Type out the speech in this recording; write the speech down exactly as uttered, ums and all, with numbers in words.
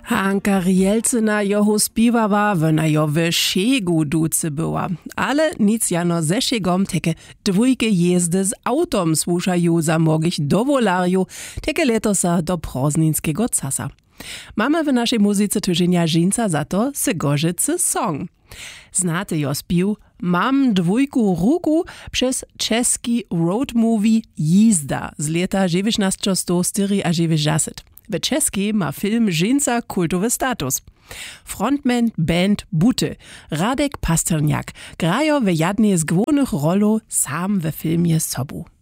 Hanka Rielcyna jeho spiewała, wona jo w szegu ducy była. Ale nic jano ze szegom teke dwójke jezdy z autom słuchają za mogich dowolarju, teke letosa do prozninskiego casa. Mamy w naszej muzyce tydzienia żinca za to se gorzycy song. Znate jo spił Mam dwójku ruku przez czeski road movie Jizda z lata dziewiętnaście sto cztery a dziewięćdziesiąt. W czeskiej ma film żinca kultowy status. Frontman band Buty, Radek Pasterniak, grajo w jednej z głównych rolu sam w filmie sobu.